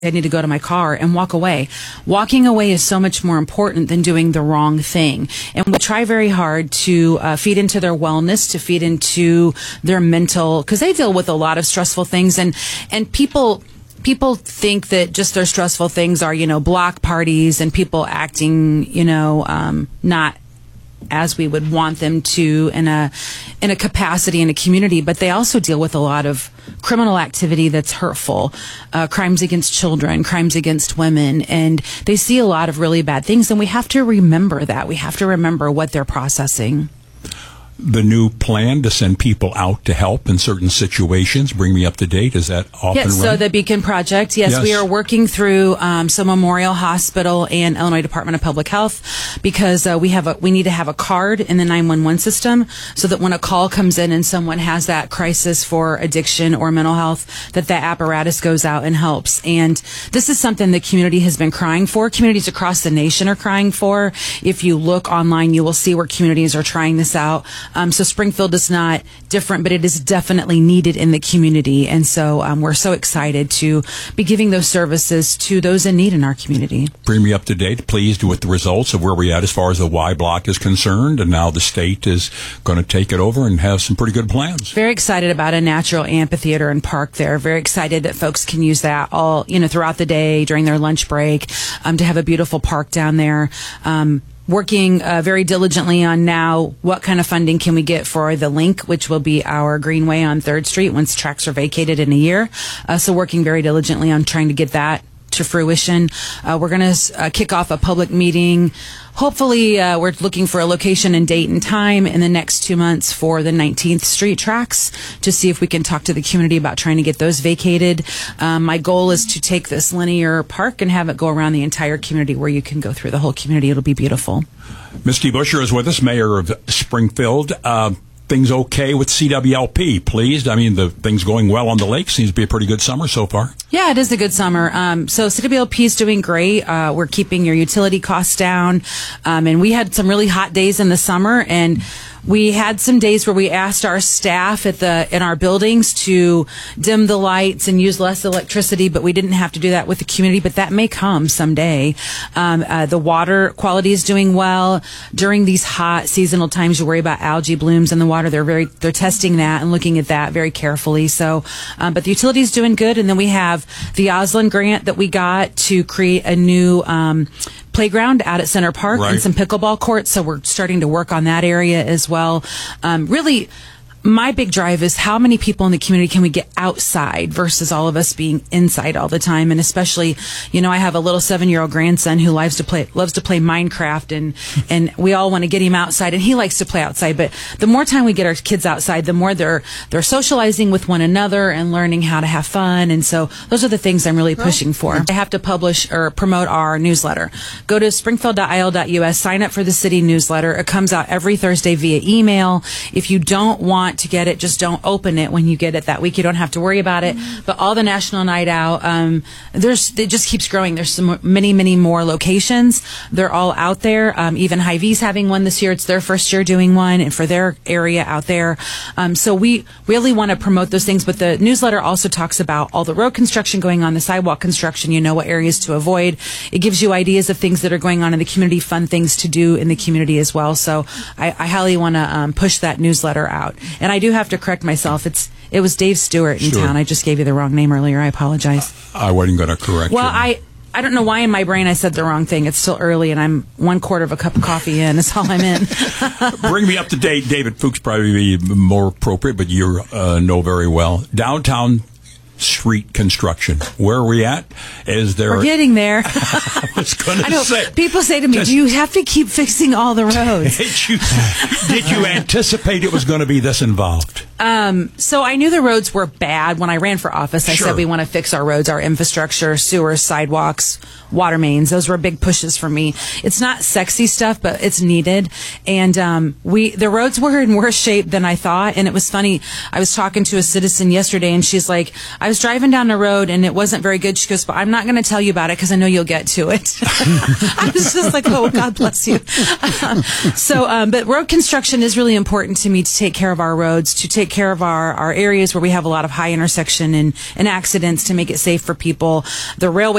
I need to go to my car and walk away. Walking away is so much more important than doing the wrong thing. And we try very hard to feed into their wellness, to feed into their mental, because they deal with a lot of stressful things. And people think that just their stressful things are, block parties and people acting, not as we would want them to in a capacity in a community, but they also deal with a lot of criminal activity that's hurtful, crimes against children, crimes against women, and they see a lot of really bad things, and we have to remember that. We have to remember what they're processing. The new plan to send people out to help in certain situations, bring me up to date, is that off and running? Yes, so the Beacon Project, yes, we are working through some Memorial Hospital and Illinois Department of Public Health because we need to have a card in the 911 system so that when a call comes in and someone has that crisis for addiction or mental health, that apparatus goes out and helps. And this is something the community has been crying for. Communities across the nation are crying for. If you look online, you will see where communities are trying this out. So Springfield is not different, but it is definitely needed in the community. And so we're so excited to be giving those services to those in need in our community. Bring me up to date, pleased with the results of where we're at as far as the Y Block is concerned. And now the state is going to take it over and have some pretty good plans. Very excited about a natural amphitheater and park there. Very excited that folks can use that all, throughout the day during their lunch break, to have a beautiful park down there. Working very diligently on now what kind of funding can we get for the Link, which will be our greenway on 3rd Street once tracks are vacated in a year. So working very diligently on trying to get that to fruition. We're going to kick off a public meeting. Hopefully, we're looking for a location and date and time in the next 2 months for the 19th Street tracks to see if we can talk to the community about trying to get those vacated. My goal is to take this linear park and have it go around the entire community where you can go through the whole community. It'll be beautiful. Misty Buscher is with us, Mayor of Springfield. Things okay with CWLP, pleased? I mean, the things going well on the lake. Seems to be a pretty good summer so far. Yeah, it is a good summer. So CWLP is doing great. We're keeping your utility costs down. And we had some really hot days in the summer, and we had some days where we asked our staff in our buildings to dim the lights and use less electricity, but we didn't have to do that with the community, but that may come someday. The water quality is doing well. During these hot seasonal times, you worry about algae blooms in the water. They're testing that and looking at that very carefully. So, but the utility is doing good. And then we have the Osland grant that we got to create a new, playground out at Center Park and some pickleball courts. So we're starting to work on that area as well. Really, my big drive is how many people in the community can we get outside versus all of us being inside all the time. And especially, I have a little 7-year-old grandson who loves to play Minecraft, and we all want to get him outside, and he likes to play outside. But the more time we get our kids outside, the more they're socializing with one another and learning how to have fun. And so those are the things I'm really pushing for. I have to publish or promote our newsletter. Go to springfield.il.us, sign up for the city newsletter. It comes out every Thursday via email. If you don't want to get it, just don't open it when you get it that week. You don't have to worry about it. But all the National Night Out, it just keeps growing. There's many more locations. They're all out there. Even Hy-Vee's having one this year. It's their first year doing one, and for their area out there. So we really want to promote those things. But the newsletter also talks about all the road construction going on, the sidewalk construction. What areas to avoid. It gives you ideas of things that are going on in the community, fun things to do in the community as well. So I highly want to push that newsletter out. And I do have to correct myself. It was Dave Stewart in town. I just gave you the wrong name earlier. I apologize. I wasn't going to correct you. Well, I don't know why in my brain I said the wrong thing. It's still early, and I'm 1/4 of a cup of coffee in. That's all I'm in. Bring me up to date. David Fuchs probably be more appropriate, but you know very well. Downtown street construction. Where are we at? We're getting there. I was going to say. People say to me, do you have to keep fixing all the roads? Did you anticipate it was going to be this involved? So I knew the roads were bad when I ran for office. I said we want to fix our roads, our infrastructure, sewers, sidewalks, water mains. Those were big pushes for me. It's not sexy stuff, but it's needed. And the roads were in worse shape than I thought. And it was funny. I was talking to a citizen yesterday, and she's like, I was driving down the road and it wasn't very good. She goes, but I'm not going to tell you about it because I know you'll get to it. I was just like, oh, God bless you. But road construction is really important to me, to take care of our roads, to take care of our areas where we have a lot of high intersection and accidents, to make it safe for people. The railway